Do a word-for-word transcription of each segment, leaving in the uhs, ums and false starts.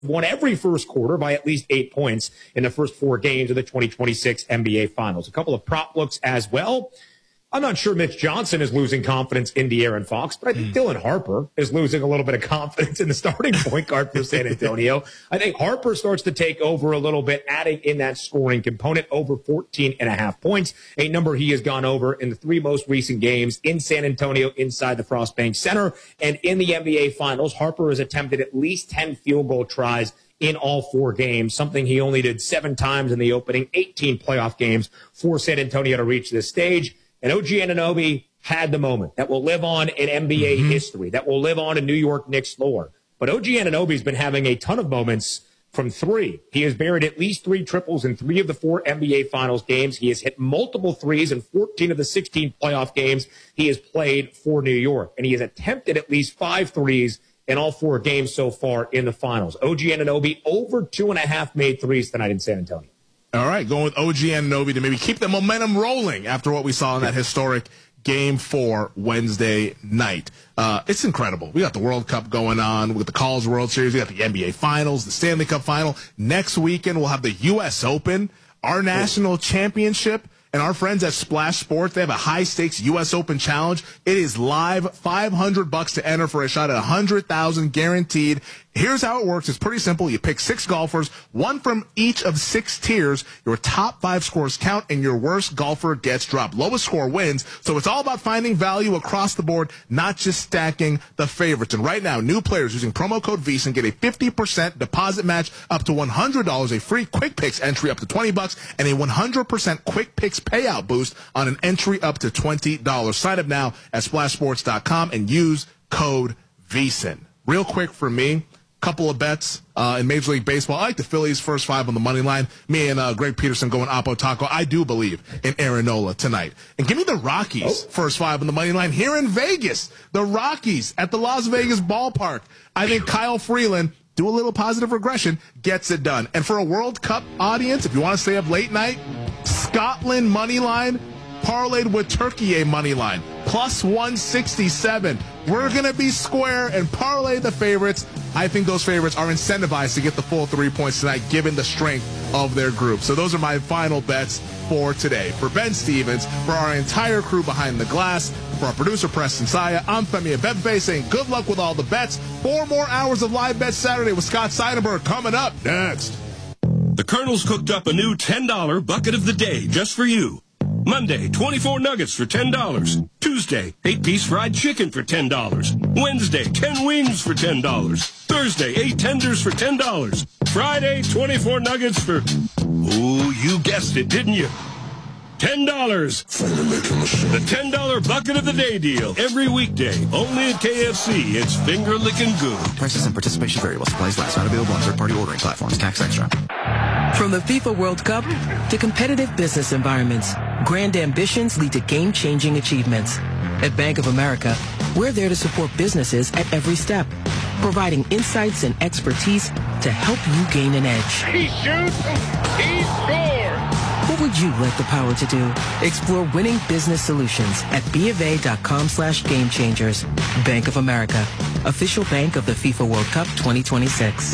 won every first quarter by at least eight points in the first four games of the twenty twenty-six N B A Finals. A couple of prop looks as well. I'm not sure Mitch Johnson is losing confidence in De'Aaron Fox, but I think mm. Dylan Harper is losing a little bit of confidence in the starting point guard for San Antonio. I think Harper starts to take over a little bit, adding in that scoring component, over fourteen and a half points, a number he has gone over in the three most recent games in San Antonio inside the Frost Bank Center. And in the N B A Finals, Harper has attempted at least ten field goal tries in all four games, something he only did seven times in the opening eighteen playoff games for San Antonio to reach this stage. And O G Anunoby had the moment that will live on in N B A mm-hmm. history, that will live on in New York Knicks lore. But O G Anunoby's been having a ton of moments from three. He has buried at least three triples in three of the four N B A Finals games. He has hit multiple threes in fourteen of the sixteen playoff games he has played for New York. And he has attempted at least five threes in all four games so far in the Finals. O G Anunoby over two and a half made threes tonight in San Antonio. All right, going with O G Anunoby to maybe keep the momentum rolling after what we saw in that historic Game four Wednesday night. Uh, it's incredible. We got the World Cup going on. We got the College World Series. We got the N B A Finals, the Stanley Cup Final. Next weekend, we'll have the U S Open, our national championship. And our friends at Splash Sports, they have a high-stakes U S Open challenge. It is live, five hundred bucks to enter for a shot at one hundred thousand guaranteed. Here's how it works. It's pretty simple. You pick six golfers, one from each of six tiers. Your top five scores count, and your worst golfer gets dropped. Lowest score wins. So it's all about finding value across the board, not just stacking the favorites. And right now, new players using promo code VEASAN get a fifty percent deposit match up to one hundred dollars, a free Quick Picks entry up to twenty bucks, and a one hundred percent Quick Picks payout boost on an entry up to twenty dollars. Sign up now at splash sports dot com and use code VEASAN. Real quick for me, couple of bets uh, in Major League Baseball. I like the Phillies first five on the money line. Me and uh, Greg Peterson going Oppo Taco. I do believe in Aaron Nola tonight. And give me the Rockies oh. first five on the money line here in Vegas. The Rockies at the Las Vegas ballpark. I think Kyle Freeland, do a little positive regression, gets it done. And for a World Cup audience, if you want to stay up late night, Scotland money line parlayed with Turkey money line. Plus one sixty-seven. We're going to be square and parlay the favorites. I think those favorites are incentivized to get the full three points tonight, given the strength of their group. So those are my final bets for today. For Ben Stevens, for our entire crew behind the glass, for our producer Preston Saya, I'm Femi Abebefe saying good luck with all the bets. Four more hours of live bets Saturday with Scott Seidenberg coming up next. The Colonel's cooked up a new ten dollar bucket of the day just for you. Monday, twenty-four nuggets for ten dollars. Tuesday, eight-piece fried chicken for ten dollars. Wednesday, ten wings for ten dollars. Thursday, eight tenders for ten dollars. Friday, twenty-four nuggets for, ooh, you guessed it, didn't you? ten dollars. The ten dollar bucket of the day deal. Every weekday, only at K F C. It's finger licking good. Prices and participation vary while supplies last. Not available on third-party ordering platforms. Tax extra. From the FIFA World Cup to competitive business environments, grand ambitions lead to game-changing achievements. At Bank of America, we're there to support businesses at every step, providing insights and expertise to help you gain an edge. He shoots, he scores! What would you like the power to do? Explore winning business solutions at BofA.com slash game changers. Bank of America, official bank of the FIFA World Cup twenty twenty-six.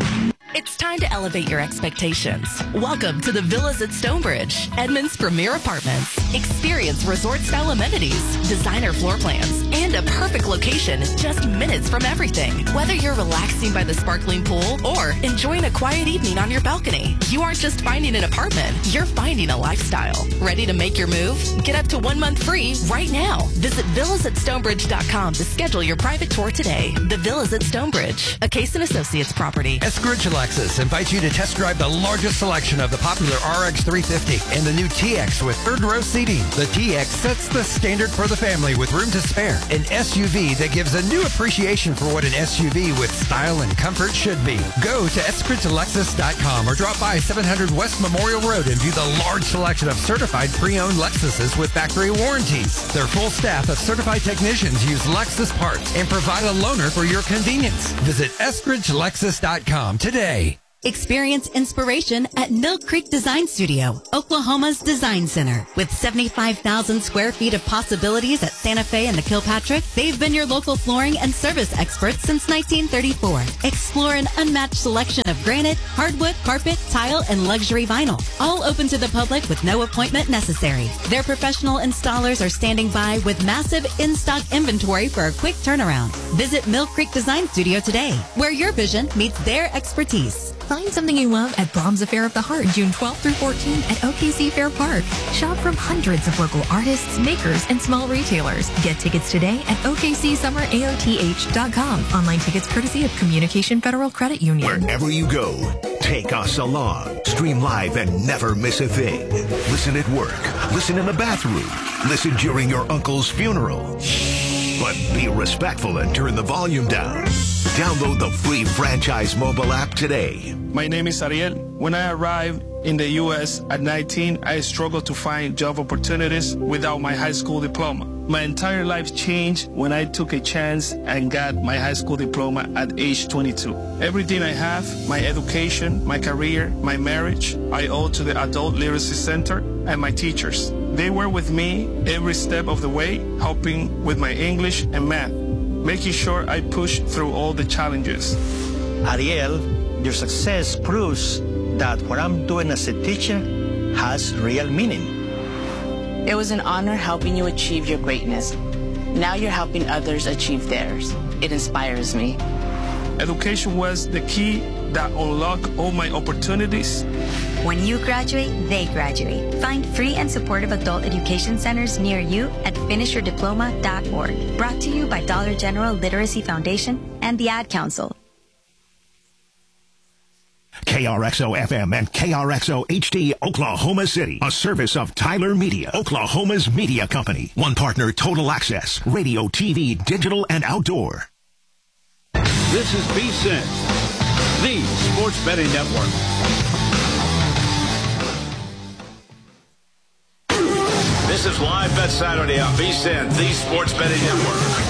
It's time to elevate your expectations. Welcome to the Villas at Stonebridge, Edmond's premier apartments. Experience resort-style amenities, designer floor plans, and a perfect location just minutes from everything. Whether you're relaxing by the sparkling pool or enjoying a quiet evening on your balcony, you aren't just finding an apartment, you're finding a lifestyle. Ready to make your move? Get up to one month free right now. Visit villas at stonebridge dot com to schedule your private tour today. The Villas at Stonebridge, a Case and Associates property. Eskridge Lexus invites you to test drive the largest selection of the popular R X three fifty and the new T X with third row seating. The T X sets the standard for the family with room to spare. An S U V that gives a new appreciation for what an S U V with style and comfort should be. Go to eskridge lexus dot com or drop by seven hundred West Memorial Road and view the large selection of certified pre-owned Lexuses with factory warranties. Their full staff of certified technicians use Lexus parts and provide a loaner for your convenience. Visit eskridge lexus dot com today. Experience inspiration at Mill Creek Design Studio, Oklahoma's design center. With seventy-five thousand square feet of possibilities at Santa Fe and the Kilpatrick, they've been your local flooring and service experts since nineteen thirty-four. Explore an unmatched selection of granite, hardwood, carpet, tile, and luxury vinyl. All open to the public with no appointment necessary. Their professional installers are standing by with massive in-stock inventory for a quick turnaround. Visit Mill Creek Design Studio today, where your vision meets their expertise. Find something you love at Brahms Affair of the Heart, June twelfth through fourteenth at O K C Fair Park. Shop from hundreds of local artists, makers, and small retailers. Get tickets today at O K C Summer A O T H dot com. Online tickets courtesy of Communication Federal Credit Union. Wherever you go, take us along. Stream live and never miss a thing. Listen at work. Listen in the bathroom. Listen during your uncle's funeral. But be respectful and turn the volume down. Download the free franchise mobile app today. My name is Ariel. When I arrived in the U S at nineteen, I struggled to find job opportunities without my high school diploma. My entire life changed when I took a chance and got my high school diploma at age twenty-two. Everything I have, my education, my career, my marriage, I owe to the Adult Literacy Center and my teachers. They were with me every step of the way, helping with my English and math, making sure I pushed through all the challenges. Ariel, your success proves that what I'm doing as a teacher has real meaning. It was an honor helping you achieve your greatness. Now you're helping others achieve theirs. It inspires me. Education was the key that unlocked all my opportunities. When you graduate, they graduate. Find free and supportive adult education centers near you at finish your diploma dot org. Brought to you by Dollar General Literacy Foundation and the Ad Council. K R X O F M and K R X O H D Oklahoma City, a service of Tyler Media, Oklahoma's media company. One partner, Total Access, radio, T V, digital, and outdoor. This is V S I N, the Sports Betting Network. This is Live Bet Saturday on V S I N, the Sports Betting Network.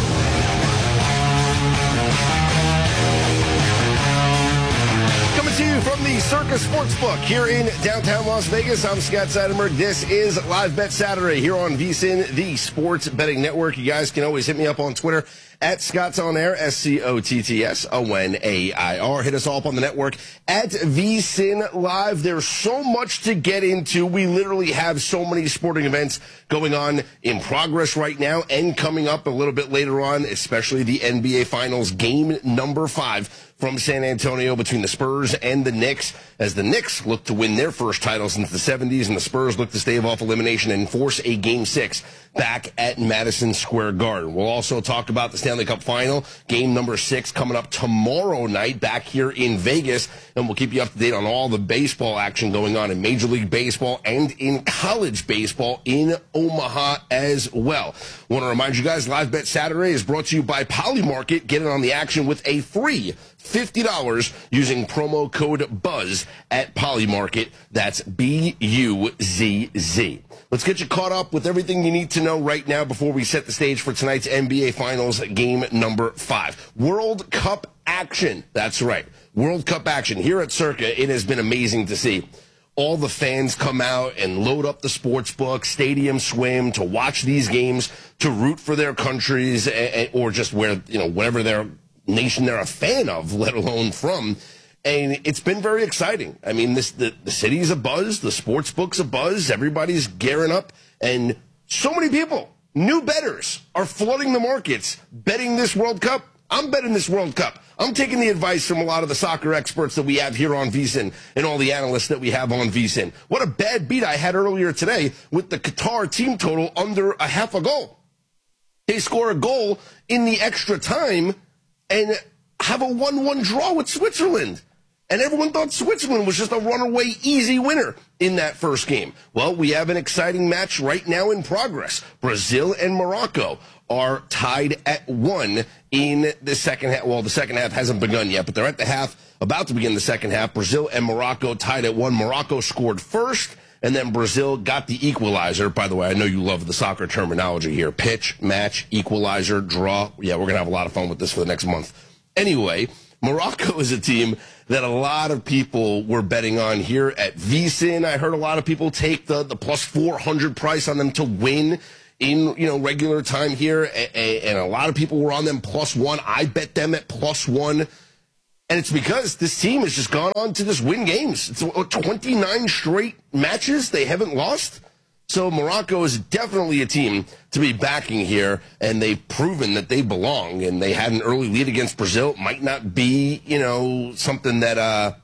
Coming to you from the Circus Sportsbook here in downtown Las Vegas. I'm Scott Seidenberg. This is Live Bet Saturday here on V S I N, the Sports Betting Network. You guys can always hit me up on Twitter at Scott's On Air, S C O T T S O N A I R. Hit us all up on the network at V S I N Live. There's so much to get into. We literally have so many sporting events going on in progress right now and coming up a little bit later on, especially the N B A Finals game number five from San Antonio between the Spurs and the Knicks, as the Knicks look to win their first title since the seventies, and the Spurs look to stave off elimination and force a game six back at Madison Square Garden. We'll also talk about the Stanley Cup Final, game number six, coming up tomorrow night back here in Vegas, and we'll keep you up to date on all the baseball action going on in Major League Baseball and in college baseball in Omaha as well. Want to remind you guys, Live Bet Saturday is brought to you by Polymarket. Get in on the action with a free fifty dollars using promo code BUZZ at Polymarket. That's B U Z Z. Let's get you caught up with everything you need to know right now before we set the stage for tonight's N B A Finals game number five. World Cup action. That's right. World Cup action. Here at Circa, it has been amazing to see all the fans come out and load up the sports book, stadium swim, to watch these games, to root for their countries, or just where, you know, whatever their nation they're a fan of, let alone from. And it's been very exciting. I mean, this the, the city's a buzz, the sports book's a buzz, everybody's gearing up, and so many people, new bettors, are flooding the markets, betting this World Cup. I'm betting this World Cup. I'm taking the advice from a lot of the soccer experts that we have here on V S I N and all the analysts that we have on V S I N. What a bad beat I had earlier today with the Qatar team total under a half a goal. They score a goal in the extra time and have a one one draw with Switzerland. And everyone thought Switzerland was just a runaway easy winner in that first game. Well, we have an exciting match right now in progress. Brazil and Morocco are tied at one in the second half. Well, the second half hasn't begun yet, but they're at the half, about to begin the second half. Brazil and Morocco tied at one. Morocco scored first, and then Brazil got the equalizer. By the way, I know you love the soccer terminology here. Pitch, match, equalizer, draw. Yeah, we're going to have a lot of fun with this for the next month. Anyway, Morocco is a team that a lot of people were betting on here at V S I N. I heard a lot of people take the, the plus four hundred price on them to win in, you know, regular time here, and a lot of people were on them plus one. I bet them at plus one, and it's because this team has just gone on to just win games. It's twenty-nine straight matches they haven't lost. So Morocco is definitely a team to be backing here, and they've proven that they belong, and they had an early lead against Brazil. It might not be, you know, something that, uh,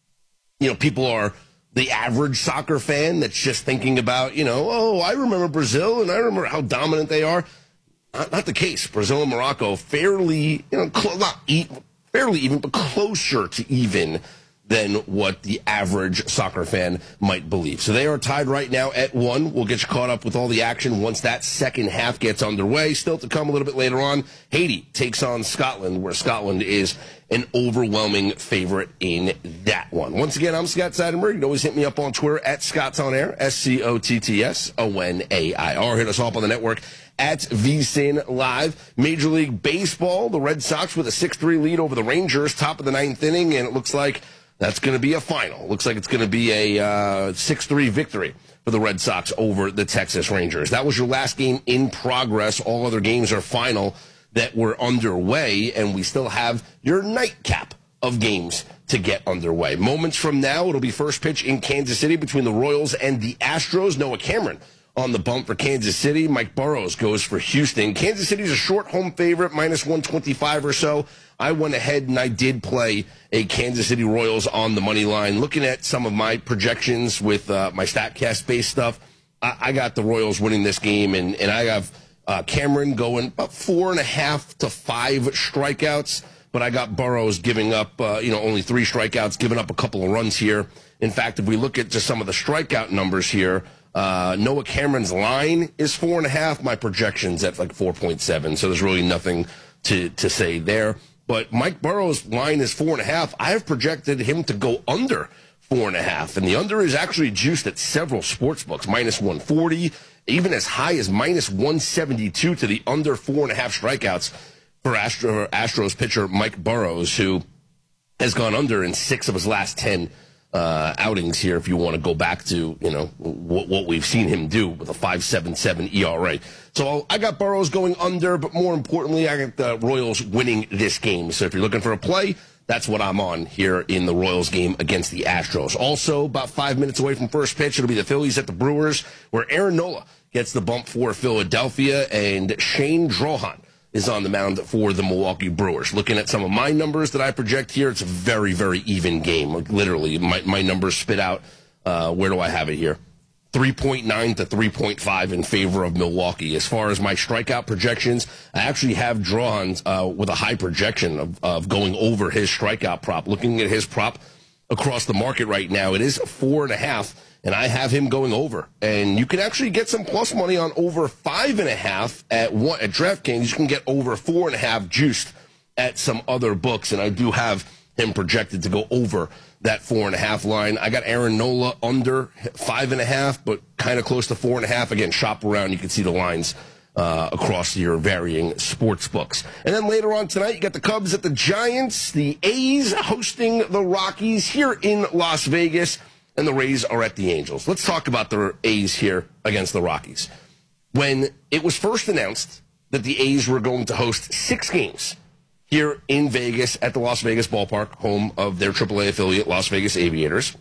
you know, people are the average soccer fan that's just thinking about, you know, oh, I remember Brazil, and I remember how dominant they are. Not, not the case. Brazil and Morocco fairly, you know, cl- not e- fairly even, but closer to even than what the average soccer fan might believe. So they are tied right now at one. We'll get you caught up with all the action once that second half gets underway. Still to come a little bit later on, Haiti takes on Scotland, where Scotland is an overwhelming favorite in that one. Once again, I'm Scott Seidenberg. You can always hit me up on Twitter at Scott's On Air, S C O T T S O N A I R. Hit us up on the network at V S I N Live. Major League Baseball, the Red Sox with a six three lead over the Rangers, top of the ninth inning, and it looks like that's going to be a final. Looks like it's going to be a uh, six three victory for the Red Sox over the Texas Rangers. That was your last game in progress. All other games are final that were underway, and we still have your nightcap of games to get underway. Moments from now, it'll be first pitch in Kansas City between the Royals and the Astros. Noah Cameron on the bump for Kansas City. Mike Burrows goes for Houston. Kansas City's a short home favorite, minus one twenty-five or so. I went ahead and I did play a Kansas City Royals on the money line. Looking at some of my projections with uh, my StatCast-based stuff, I, I got the Royals winning this game, and, and I have uh, Cameron going about four and a half to five strikeouts, but I got Burrows giving up, uh, you know, only three strikeouts, giving up a couple of runs here. In fact, if we look at just some of the strikeout numbers here, Uh, Noah Cameron's line is four and a half. My projection's at like four point seven, so there's really nothing to, to say there. But Mike Burrow's line is four and a half. I have projected him to go under four and a half, and the under is actually juiced at several sports books, minus one forty, even as high as minus one seventy-two to the under four and a half strikeouts for Astro, Astros pitcher Mike Burrows, who has gone under in six of his last ten Uh, outings here, if you want to go back to, you know, what, what we've seen him do with a five point seven seven E R A. So I got Burrows going under, but more importantly, I got the Royals winning this game. So if you're looking for a play, that's what I'm on here in the Royals game against the Astros. Also, about five minutes away from first pitch, it'll be the Phillies at the Brewers, where Aaron Nola gets the bump for Philadelphia, and Shane Drohan is on the mound for the Milwaukee Brewers. Looking at some of my numbers that I project here, it's a very, very even game. Like literally, my, my numbers spit out, uh, where do I have it here? three point nine to three point five in favor of Milwaukee. As far as my strikeout projections, I actually have drawn uh, with a high projection of, of going over his strikeout prop. Looking at his prop across the market right now, it is four and a half. And I have him going over. And you can actually get some plus money on over five and a half at one at DraftKings. You can get over four and a half juiced at some other books. And I do have him projected to go over that four and a half line. I got Aaron Nola under five and a half, but kind of close to four and a half. Again, shop around. You can see the lines uh, across your varying sports books. And then later on tonight, you got the Cubs at the Giants, the A's hosting the Rockies here in Las Vegas, and the Rays are at the Angels. Let's talk about the A's here against the Rockies. When it was first announced that the A's were going to host six games here in Vegas at the Las Vegas ballpark, home of their triple A affiliate, Las Vegas Aviators,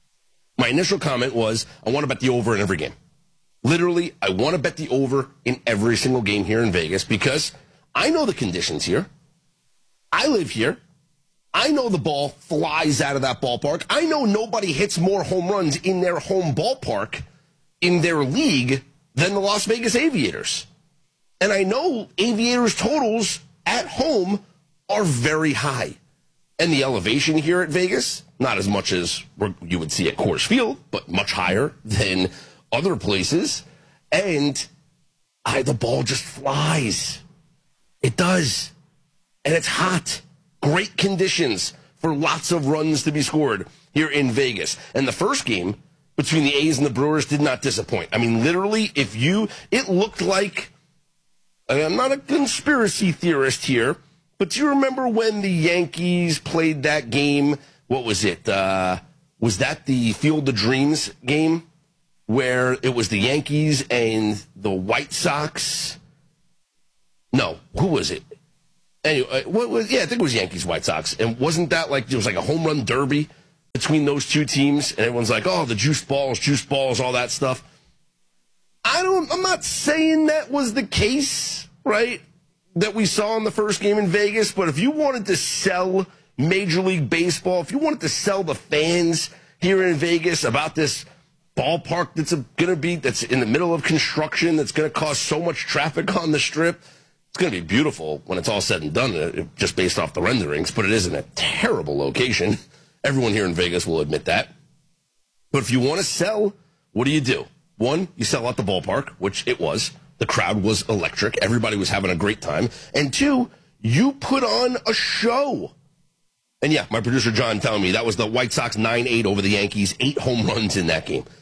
my initial comment was, I want to bet the over in every game. Literally, I want to bet the over in every single game here in Vegas because I know the conditions here. I live here. I know the ball flies out of that ballpark. I know nobody hits more home runs in their home ballpark in their league than the Las Vegas Aviators. And I know Aviators totals at home are very high. And the elevation here at Vegas, not as much as you would see at Coors Field, but much higher than other places. And I, the ball just flies. It does. And it's hot. Great conditions for lots of runs to be scored here in Vegas. And the first game between the A's and the Brewers did not disappoint. I mean, literally, if you, it looked like, I'm not a conspiracy theorist here, But do you remember when the Yankees played that game? What was it? Uh, was that the Field of Dreams game where it was the Yankees and the White Sox? No, who was it? Anyway, what was? Yeah, I think it was Yankees White Sox. And wasn't that like there was like a home run derby between those two teams? And everyone's like, "Oh, the juice balls, juice balls, all that stuff." I don't. I'm not saying that was the case, right? That we saw in the first game in Vegas. But if you wanted to sell Major League Baseball, if you wanted to sell the fans here in Vegas about this ballpark that's going to be, that's in the middle of construction, that's going to cause so much traffic on the Strip, it's going to be beautiful when it's all said and done, just based off the renderings, but it is in a terrible location. Everyone here in Vegas will admit that. But if you want to sell, what do you do? One, you sell out the ballpark, which it was. The crowd was electric. Everybody was having a great time. And two, you put on a show. And yeah, my producer John telling me that was the White Sox nine eight over the Yankees, eight home runs in that game.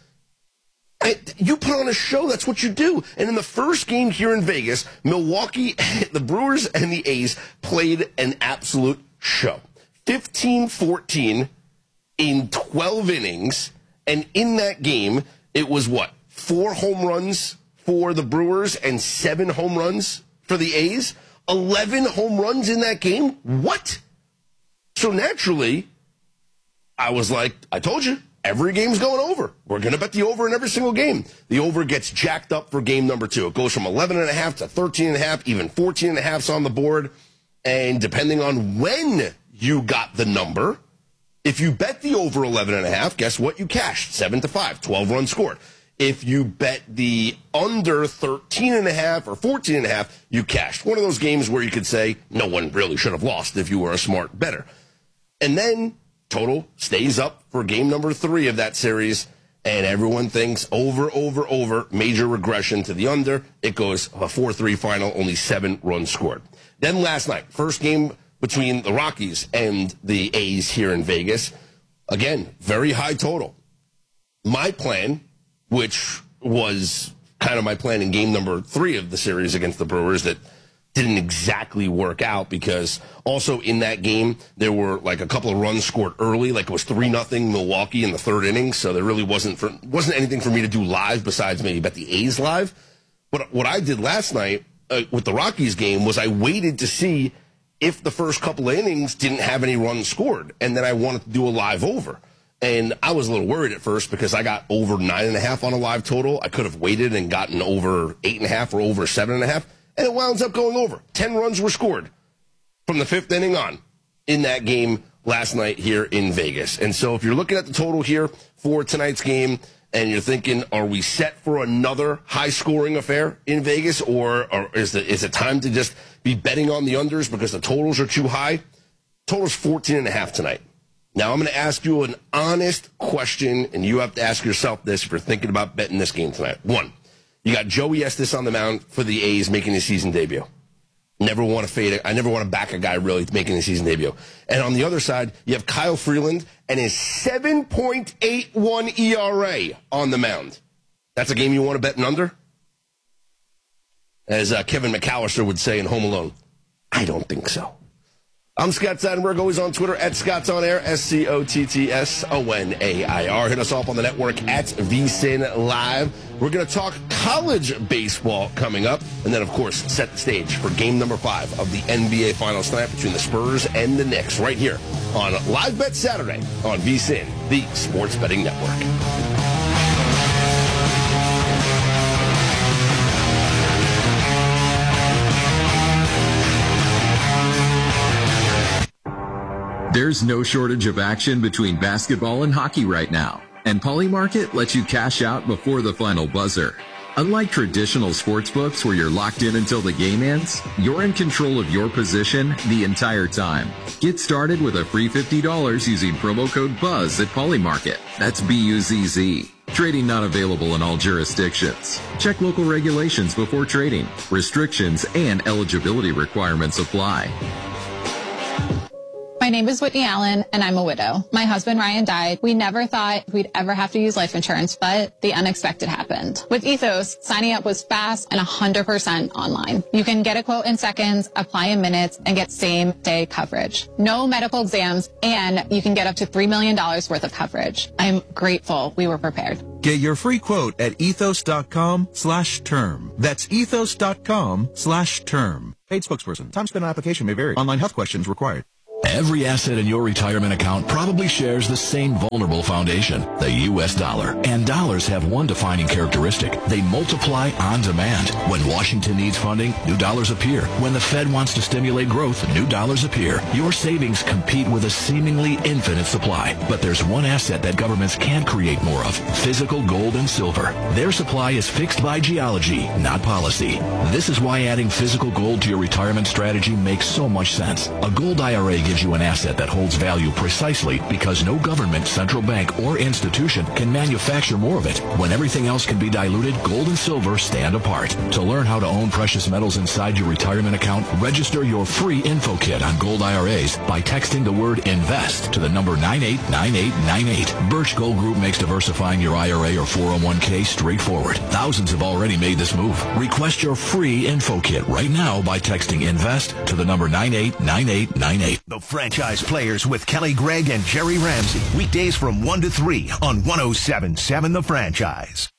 I, you put on a show, that's what you do. And in the first game here in Vegas, Milwaukee, the Brewers and the A's played an absolute show. fifteen fourteen in twelve innings. And in that game, it was what? Four home runs for the Brewers and seven home runs for the A's? eleven home runs in that game? What? So naturally, I was like, I told you, every game's going over. We're going to bet the over in every single game. The over gets jacked up for game number two. It goes from eleven and a half to thirteen and a half, even fourteen and a half's on the board. And depending on when you got the number, if you bet the over eleven and a half, guess what? You cashed seven to five, twelve runs scored. If you bet the under thirteen and a half or fourteen and a half, you cashed. One of those games where you could say no one really should have lost if you were a smart bettor. And then total stays up for game number three of that series, and everyone thinks over, over, over, major regression to the under. It goes a four three final, only seven runs scored. Then last night, first game between the Rockies and the A's here in Vegas. Again, very high total. My plan, which was kind of my plan in game number three of the series against the Brewers that didn't exactly work out, because also in that game, there were like a couple of runs scored early, like it was three nothing Milwaukee in the third inning, so there really wasn't for, wasn't anything for me to do live besides maybe bet the A's live. But what I did last night uh, with the Rockies game was I waited to see if the first couple of innings didn't have any runs scored, and then I wanted to do a live over. And I was a little worried at first because I got over nine and a half on a live total. I could have waited and gotten over eight and a half or over seven and a half. And it winds up going over. Ten runs were scored from the fifth inning on in that game last night here in Vegas. And so if you're looking at the total here for tonight's game and you're thinking, are we set for another high-scoring affair in Vegas, or, or is, the, is it time to just be betting on the unders because the totals are too high? Total's fourteen and a half tonight. Now, I'm going to ask you an honest question, and you have to ask yourself this if you're thinking about betting this game tonight. One, you got Joey Estes on the mound for the A's making his season debut. Never want to fade it. I never want to back a guy really making his season debut. And on the other side, you have Kyle Freeland and his seven point eight one E R A on the mound. That's a game you want to bet an under? As uh, Kevin McAllister would say in Home Alone, I don't think so. I'm Scott Seidenberg, always on Twitter at Scott's On Air, S C O T T S O N A I R. Hit us off on the network at V S I N Live. We're going to talk college baseball coming up, and then, of course, set the stage for game number five of the N B A Finals tonight between the Spurs and the Knicks right here on Live Bet Saturday on V S I N, the Sports Betting Network. There's no shortage of action between basketball and hockey right now, and Polymarket lets you cash out before the final buzzer. Unlike traditional sportsbooks where you're locked in until the game ends, you're in control of your position the entire time. Get started with a free fifty dollars using promo code BUZZ at Polymarket. That's B U Z Z. Trading not available in all jurisdictions. Check local regulations before trading. Restrictions and eligibility requirements apply. My My name is Whitney Allen, and I'm a widow. My husband, Ryan, died. We never thought we'd ever have to use life insurance, but the unexpected happened. With Ethos, signing up was fast and one hundred percent online. You can get a quote in seconds, apply in minutes, and get same-day coverage. No medical exams, and you can get up to three million dollars worth of coverage. I'm grateful we were prepared. Get your free quote at ethos.com slash term. That's ethos.com slash term. Paid spokesperson. Time spent on application may vary. Online health questions required. Every asset in your retirement account probably shares the same vulnerable foundation, the U S dollar. And dollars have one defining characteristic. They multiply on demand. When Washington needs funding, new dollars appear. When the Fed wants to stimulate growth, new dollars appear. Your savings compete with a seemingly infinite supply. But there's one asset that governments can't create more of, physical gold and silver. Their supply is fixed by geology, not policy. This is why adding physical gold to your retirement strategy makes so much sense. A gold I R A gives you an asset that holds value precisely because no government, central bank, or institution can manufacture more of it. When everything else can be diluted, gold and silver stand apart. To learn how to own precious metals inside your retirement account, register your free info kit on gold I R As by texting the word INVEST to the number nine eight nine eight nine eight. Birch Gold Group makes diversifying your I R A or four oh one k straightforward. Thousands have already made this move. Request your free info kit right now by texting INVEST to the number nine eight nine eight nine eight. The Franchise Players with Kelly Gregg and Jerry Ramsey. Weekdays from one to three on one oh seven point seven The Franchise.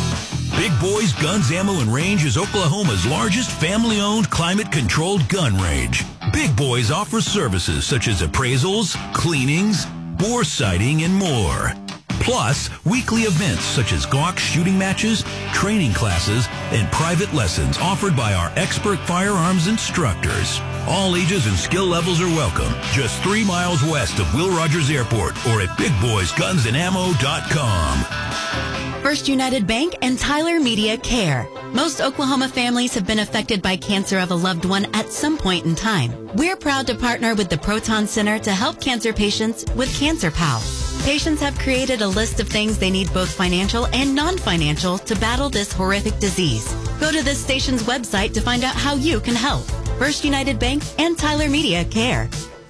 Big Boys Guns, Ammo, and Range is Oklahoma's largest family-owned, climate-controlled gun range. Big Boys offers services such as appraisals, cleanings, bore sighting, and more. Plus, weekly events such as Glock shooting matches, training classes, and private lessons offered by our expert firearms instructors. All ages and skill levels are welcome. Just three miles west of Will Rogers Airport or at big boys guns and ammo dot com. First United Bank and Tyler Media Care. Most Oklahoma families have been affected by cancer of a loved one at some point in time. We're proud to partner with the Proton Center to help cancer patients with Cancer Pal. Patients have created a list of things they need, both financial and non-financial, to battle this horrific disease. Go to this station's website to find out how you can help. First United Bank and Tyler Media Care.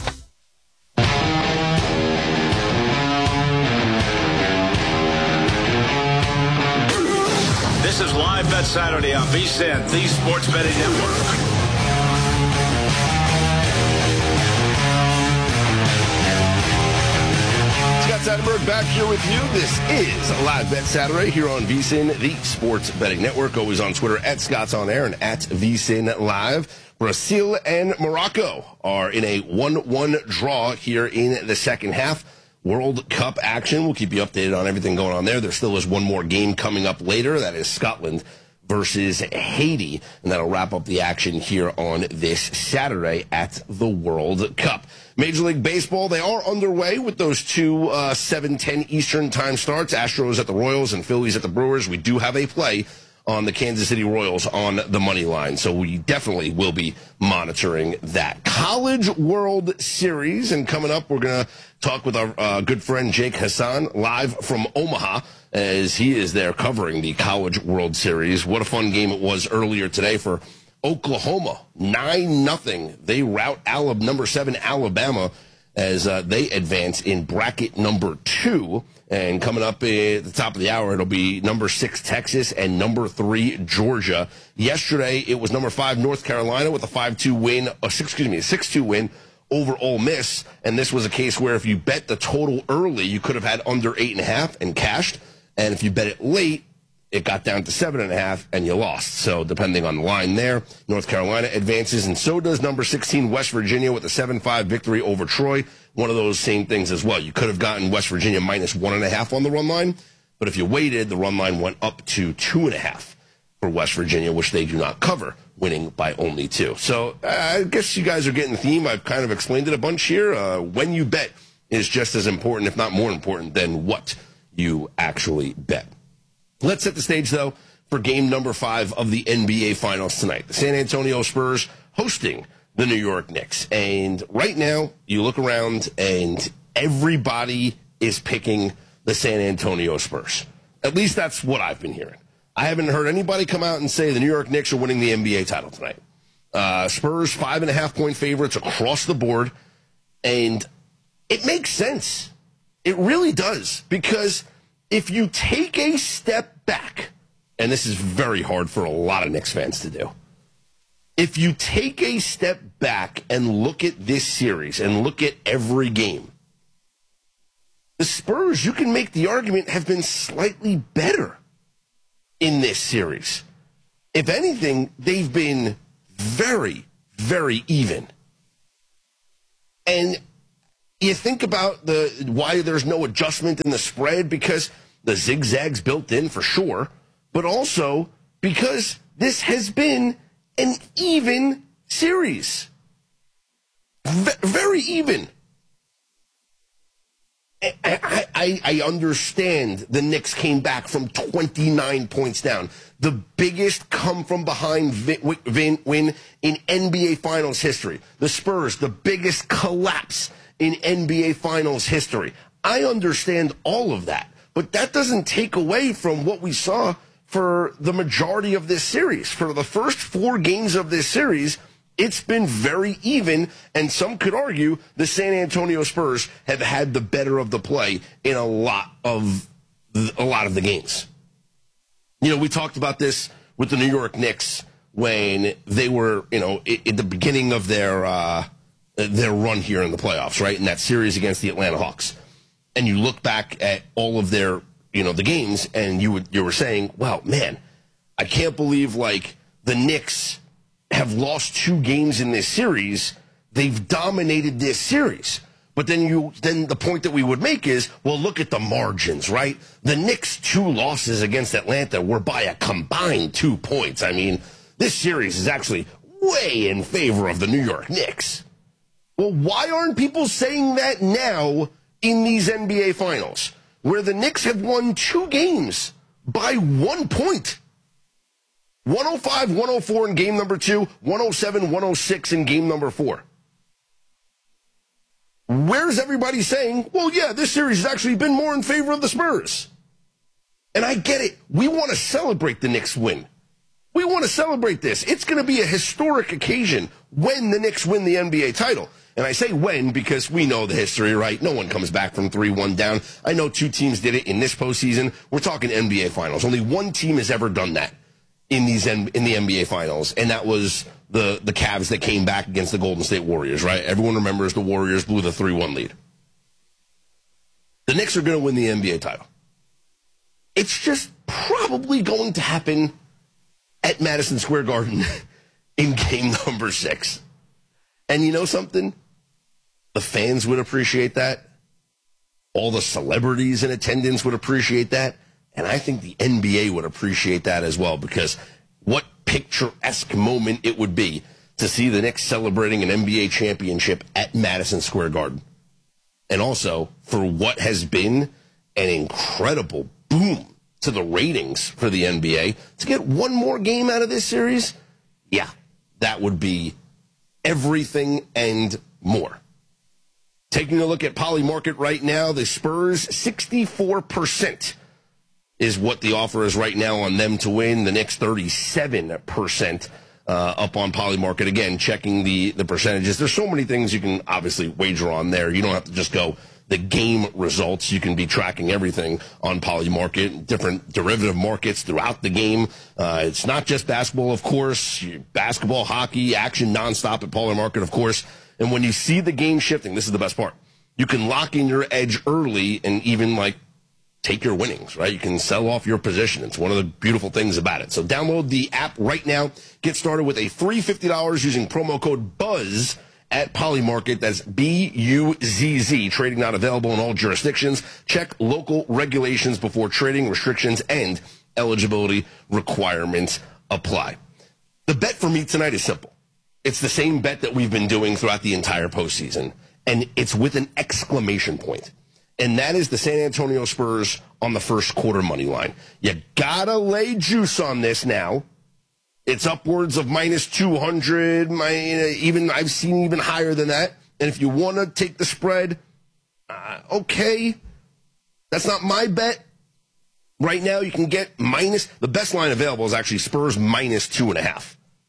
This is Live Bet Saturday on V S I N, the Sports Betting Network. Scott Seidenberg back here with you. This is Live Bet Saturday here on V S I N, the Sports Betting Network. Always on Twitter at Scott's On Air and at V S I N Live. Brazil and Morocco are in a one one draw here in the second half. World Cup action. We'll keep you updated on everything going on there. There still is one more game coming up later. That is Scotland versus Haiti. And that'll wrap up the action here on this Saturday at the World Cup. Major League Baseball, they are underway with those two uh, seven ten Eastern time starts. Astros at the Royals and Phillies at the Brewers. We do have a play on the Kansas City Royals on the money line. So we definitely will be monitoring that. College World Series, and coming up, we're going to talk with our uh, good friend Jake Hassan live from Omaha as he is there covering the College World Series. What a fun game it was earlier today for Oklahoma. nine nothing. They rout Alabama, number seven Alabama as uh, they advance in bracket number two. And coming up at the top of the hour, it'll be number six, Texas, and number three, Georgia. Yesterday, it was number five, North Carolina, with a five two win, or six, excuse me, a six two win over Ole Miss. And this was a case where if you bet the total early, you could have had under eight and a half and cashed. And if you bet it late, it got down to seven and a half and you lost. So depending on the line there, North Carolina advances, and so does number sixteen, West Virginia, with a seven five victory over Troy. One of those same things as well. You could have gotten West Virginia minus one and a half on the run line, but if you waited, the run line went up to two and a half for West Virginia, which they do not cover, winning by only two. So uh, I guess you guys are getting the theme. I've kind of explained it a bunch here. Uh, when you bet is just as important, if not more important, than what you actually bet. Let's set the stage, though, for game number five of the N B A Finals tonight. The San Antonio Spurs hosting the New York Knicks. And right now, you look around and everybody is picking the San Antonio Spurs. At least that's what I've been hearing. I haven't heard anybody come out and say the New York Knicks are winning the N B A title tonight. Uh, Spurs, five and a half point favorites across the board. And it makes sense. It really does. Because if you take a step back, and this is very hard for a lot of Knicks fans to do, if you take a step back and look at this series and look at every game, the Spurs, you can make the argument, have been slightly better in this series. If anything, they've been very, very even. And you think about the why there's no adjustment in the spread, because the zigzag's built in for sure, but also because this has been an even series. V- very even. I, I, I, I understand the Knicks came back from twenty-nine points down. The biggest come-from-behind win, win in N B A Finals history. The Spurs, the biggest collapse in N B A Finals history. I understand all of that, but that doesn't take away from what we saw for the majority of this series. For the first four games of this series, it's been very even, and some could argue the San Antonio Spurs have had the better of the play in a lot of a lot of the games. You know, we talked about this with the New York Knicks when they were, you know, at the beginning of their uh, their run here in the playoffs, right? In that series against the Atlanta Hawks. And you look back at all of their, you know, the games, and you would you were saying, well, man, I can't believe, like, the Knicks have lost two games in this series. They've dominated this series. But then you, then the point that we would make is, well, look at the margins, right? The Knicks' two losses against Atlanta were by a combined two points. I mean, this series is actually way in favor of the New York Knicks. Well, why aren't people saying that now in these N B A Finals, where the Knicks have won two games by one point? one oh five one oh four in game number two, one oh seven one oh six in game number four. Where's everybody saying, well, yeah, this series has actually been more in favor of the Spurs? And I get it. We want to celebrate the Knicks win. We want to celebrate this. It's going to be a historic occasion when the Knicks win the N B A title. And I say when because we know the history, right? No one comes back from three one down. I know two teams did it in this postseason. We're talking N B A Finals. Only one team has ever done that in these in the N B A Finals, and that was the, the Cavs that came back against the Golden State Warriors, right? Everyone remembers the Warriors blew the three one lead. The Knicks are going to win the N B A title. It's just probably going to happen at Madison Square Garden in game number six. And you know something? The fans would appreciate that. All the celebrities in attendance would appreciate that. And I think the N B A would appreciate that as well, because what picturesque moment it would be to see the Knicks celebrating an N B A championship at Madison Square Garden. And also for what has been an incredible boom to the ratings for the N B A, to get one more game out of this series, yeah, that would be everything and more. Taking a look at Polymarket right now, the Spurs, sixty-four percent is what the offer is right now on them to win. The Knicks, thirty-seven percent uh, up on Polymarket. Again, checking the, the percentages. There's so many things you can obviously wager on there. You don't have to just go the game results. You can be tracking everything on Polymarket, different derivative markets throughout the game. Uh, it's not just basketball, of course. Basketball, hockey, action nonstop at Polymarket, of course. And when you see the game shifting, this is the best part. You can lock in your edge early and even, like, take your winnings, right? You can sell off your position. It's one of the beautiful things about it. So download the app right now. Get started with a free fifty dollars using promo code BUZZ at Polymarket. That's B U Z Z. Trading not available in all jurisdictions. Check local regulations before trading. Restrictions and eligibility requirements apply. The bet for me tonight is simple. It's the same bet that we've been doing throughout the entire postseason, and it's with an exclamation point. And that is the San Antonio Spurs on the first quarter money line. You gotta lay juice on this now. It's upwards of minus two hundred. My, even I've seen even higher than that. And if you want to take the spread, uh, okay. That's not my bet. Right now you can get minus, the best line available is actually Spurs minus two and a half.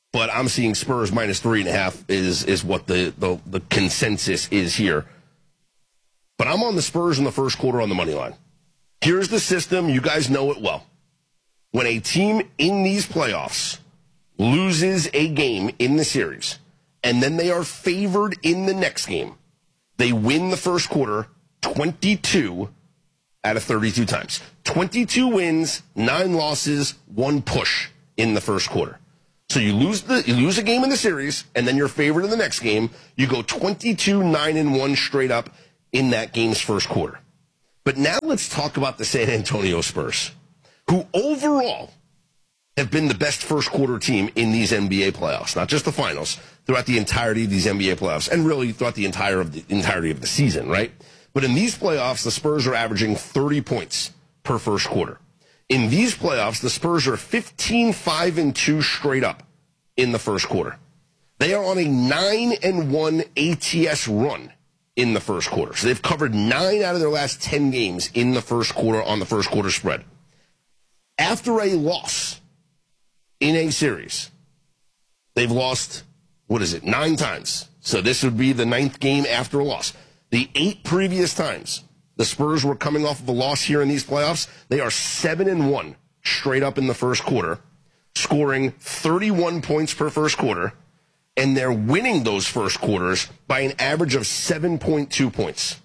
But I'm seeing Spurs minus three and a half is is what the, the, the consensus is here. But I'm on the Spurs in the first quarter on the money line. Here's the system. You guys know it well. When a team in these playoffs loses a game in the series, and then they are favored in the next game, they win the first quarter twenty-two out of thirty-two times. twenty-two wins, nine losses, one push in the first quarter. So you lose the you lose a game in the series, and then you're favored in the next game. You go twenty-two, nine, and one straight up in that game's first quarter. But now let's talk about the San Antonio Spurs, who overall have been the best first quarter team in these N B A playoffs, not just the finals, throughout the entirety of these N B A playoffs, and really throughout the entire of the entirety of the season, right? But in these playoffs, the Spurs are averaging thirty points per first quarter. In these playoffs, the Spurs are fifteen, five, and two straight up in the first quarter. They are on a nine and one A T S run in the first quarter. So they've covered nine out of their last ten games in the first quarter on the first quarter spread. After a loss in a series, they've lost, what is it, nine times. So this would be the ninth game after a loss. The eight previous times the Spurs were coming off of a loss here in these playoffs, they are seven and one straight up in the first quarter, scoring thirty-one points per first quarter, and they're winning those first quarters by an average of seven point two points.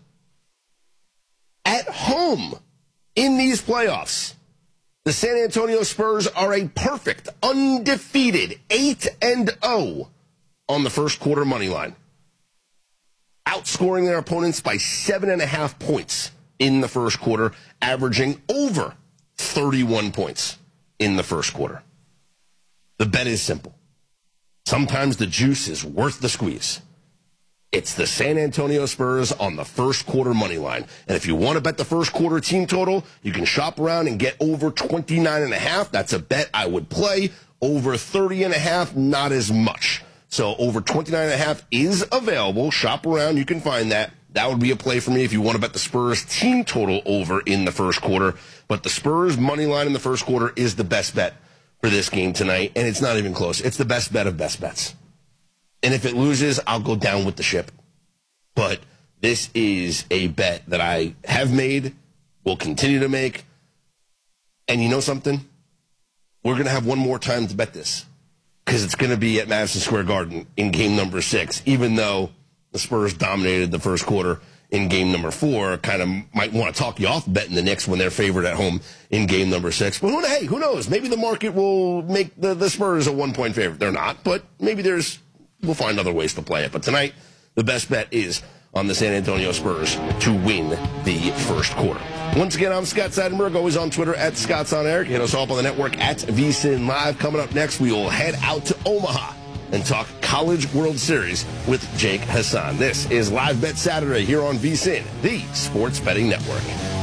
At home in these playoffs, the San Antonio Spurs are a perfect, undefeated eight and oh on the first quarter money line, outscoring their opponents by seven and a half points in the first quarter, averaging over thirty-one points in the first quarter. The bet is simple. Sometimes the juice is worth the squeeze. It's the San Antonio Spurs on the first quarter money line. And if you want to bet the first quarter team total, you can shop around and get over twenty-nine and a half. That's a bet I would play. Over thirty and a half, not as much. So over twenty-nine and a half is available. Shop around. You can find that. That would be a play for me if you want to bet the Spurs team total over in the first quarter. But the Spurs money line in the first quarter is the best bet for this game tonight. And it's not even close. It's the best bet of best bets. And if it loses, I'll go down with the ship. But this is a bet that I have made, will continue to make. And you know something? We're going to have one more time to bet this, because it's going to be at Madison Square Garden in game number six, even though the Spurs dominated the first quarter in game number four. Kind of might want to talk you off betting the Knicks when they're favored at home in game number six. But who, hey, who knows? Maybe the market will make the, the Spurs a one-point favorite. They're not, but maybe there's we'll find other ways to play it. But tonight, the best bet is on the San Antonio Spurs to win the first quarter. Once again, I'm Scott Seidenberg, always on Twitter at Scott's on Eric. Hit us up on the network at V S I N Live. Coming up next, we will head out to Omaha and talk College World Series with Jake Hassan. This is Live Bet Saturday here on V S I N, the Sports Betting Network.